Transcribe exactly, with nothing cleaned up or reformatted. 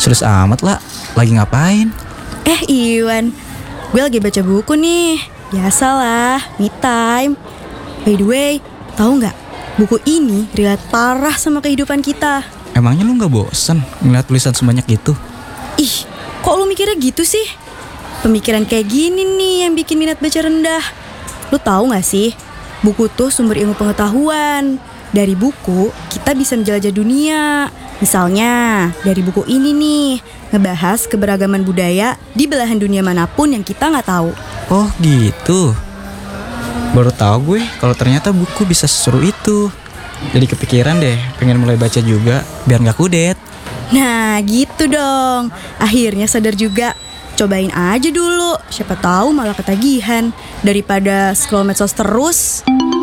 Serius amat lah, lagi ngapain? Eh Iwan, gue lagi baca buku nih. Biasalah, me time. By the way, tahu nggak? Buku ini relate parah sama kehidupan kita. Emangnya lu gak bosen ngeliat tulisan sebanyak itu? Ih, kok lu mikirnya gitu sih? Pemikiran kayak gini nih yang bikin minat baca rendah. Lu tahu nggak sih? Buku tuh sumber ilmu pengetahuan. Dari buku, kita bisa menjelajah dunia. Misalnya, dari buku ini nih, ngebahas keberagaman budaya di belahan dunia manapun yang kita nggak tahu. Oh gitu. Baru tahu gue kalau ternyata buku bisa seseru itu. Jadi kepikiran deh, pengen mulai baca juga biar gak kudet. Nah, gitu dong. Akhirnya sadar juga. Cobain aja dulu, siapa tahu malah ketagihan daripada scroll medsos terus.